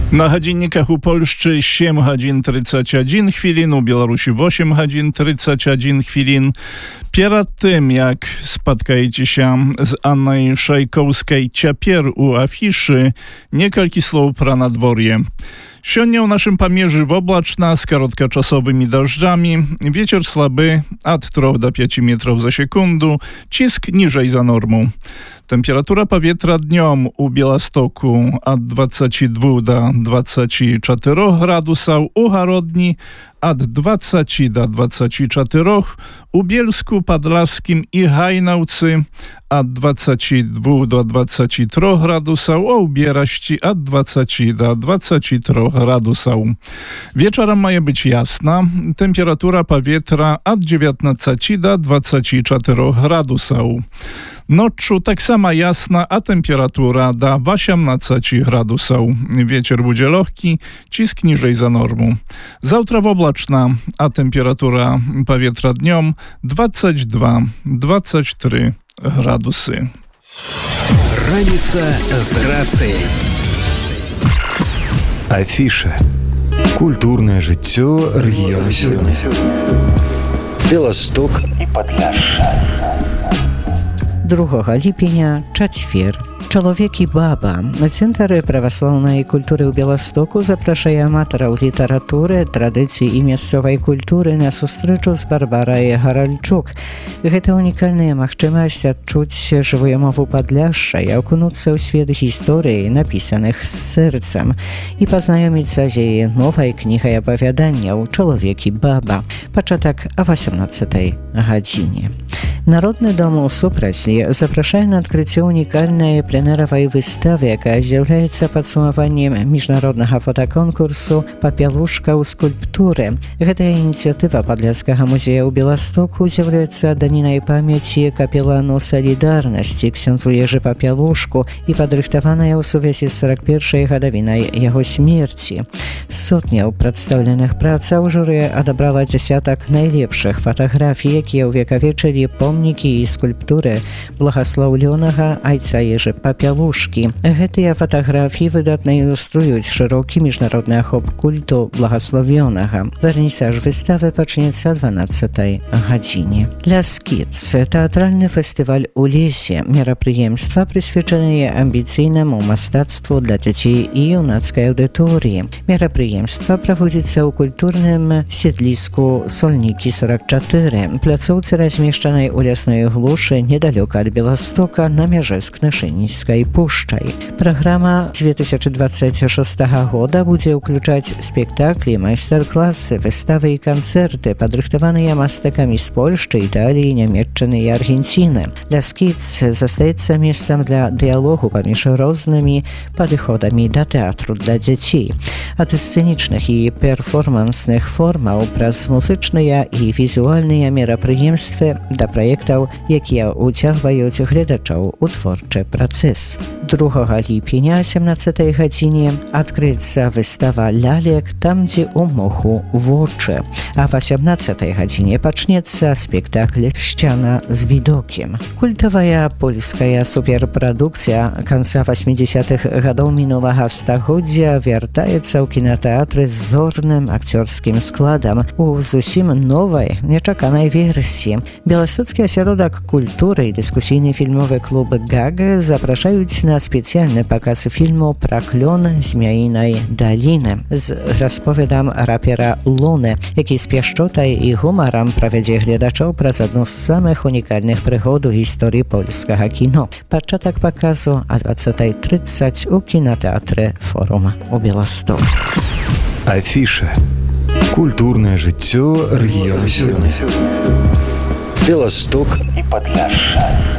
На гадзінніках у Польшчы 7 гадзін 31 хвілін, у Беларусі 8 гадзін 31 хвілін. Перад тым, як спаткаецеся з Аннай Шайкоўскай цяпер у афішы, некалькі слоў пра надвор'е. Сёння ў нашым памежжы воблачна з кароткачасовымі дажджамі, вецер слабы ад 3 до 5 метров за секунду, ціск ніжэй за норму. Температура паветра днём у Беластоку ад 22 до 24 градусаў, у Гародні ад 20 до 24, у Бельску, Падласскім і Гайнаўцы ад 22 до 23 градусаў, а ў Берашці ад 20 до 23 градусаў. Wieczorem мае быць ясна, температура паветра ад 19 до 24 градусаў. Ноччу таксама ясна, а температура do 18 gradusów. Wieczór będzie lehki, cisk niżej za normą. Zawtra oblaczna, a temperatura powietrza dniem 22-23 gradusy. Раніца з рацыяй. Афіша. Культурнае жыццё рэгіёну сёння. Беласток і Падляшша. 2 ліпеня, чацвер. Чалавек і баба. Цэнтр праваслаўнай культуры ў Беластоку запрашае аматараў літаратуры, традыцый і мясцовай культуры на сустрэчу з Барбарай Гаральчук. Гэта унікальная магчымасць адчуць жывую мову Падляшша і акунуцца ў свет гісторыі, напісаных з сэрцам, і пазнаёміцца з яе новай кнігай апавяданняў «Чалавек і баба». Пачатак о 18 гадзіне. Народны дом у Супраслі запрашае на адкрыццё унікальнай пленэравай выставы, якая з'яўляецца падсумаваннем міжнароднага фотаконкурсу «Папялушка ў скульптуры». Гэтая ініцыятыва Падляшскага музея ў Беластоку з'яўляецца данінай памяці капелану салідарнасці ксёндзу Ежы Папялушку і падрыхтаваная ў сувязі з 41-й гадавінай яго смерці. Сотняў прадстаўленых працаў журы адабрала дзясятак найлепшых фатаграфій, якія ўвекавечылі помнікі і скульптуры благаслаўлёнага айца Ежы Папялушкі. Гэтыя фатаграфіі выдатна ілюструюць шырокі міжнародны ахоп культу благаславёнага. Вернісаж выставы пачнецца 12 гадзіне. Ляскіц – тэатральны фестываль у лесе. Мерапрыемства прысвечаныя амбіцыйнаму мастацтву для дзяцей і юнацкай аўдыторыі. Мерапрыемства праводзіцца ў культурным седліску Сольнікі 44, пляцоўцы размешчанай у лясной глушы недалёка ад Беластока на мяжы з Кнышыніцкай пушчай. Праграма 2026 года будзе ўключаць спектаклі, майстар-класы, выставы і канцэрты, падрыхтаваныя мастакамі з Польшчы, Італіі, Нямецчыны і Аргенціны. Ляскіц застаецца месцам для дыялогу паміж рознымі падыходамі да тэатру для дзяцей. Ад сцэнічных і перформансных формаў праз музычныя і візуальныя мерапрыемствы да праектаў, якія ўцягваюць гледачоў у творчы працэс. 2 ліпеня 17 гадзіне адкрыецца выстава лялек «Там, дзе у моху вочы». А 18 гадзіне пачнецца спектакль «Шчана з відокім». Культавая польская суперпрадукцыя канца 80-х гадоў мінулага стагоддзя вяртаецца ў кінатэатры з зорным акцёрскім складам у зусім новай, нечаканай версіі. Беластоцкі асяродак культуры і дыскусійны фільмовы клуб «Гага» запрашаюць на спецыяльны паказ фільму пра клён Змяінай даліны з расповедам рапера Луны, які з пяшчотай і гумарам правядзе гледачоў праз адну з самых унікальных прыгод у гісторыі польскага кіно. Пачатак паказу о 20:30 у кінатэатры «Форум» у Беластоку. Афіша. Культурнае жыццё рэгіёну сёння. Беласток і Падляшша.